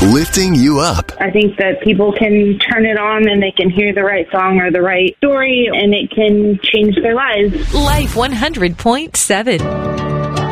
lifting you up. I think that people can turn it on and they can hear the right song or the right story, and it can change their lives. Life 100.7.